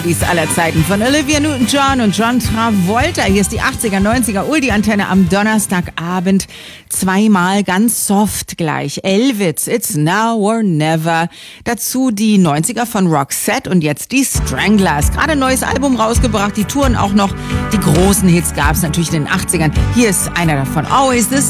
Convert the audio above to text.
Dies aller Zeiten von Olivia Newton-John und John Travolta. Hier ist die 80er, 90er Uldi-Antenne am Donnerstagabend. Zweimal ganz soft gleich. Elvis, It's Now or Never. Dazu die 90er von Roxette und jetzt die Stranglers. Gerade ein neues Album rausgebracht, die touren auch noch. Die großen Hits gab es natürlich in den 80ern. Hier ist einer davon. Always the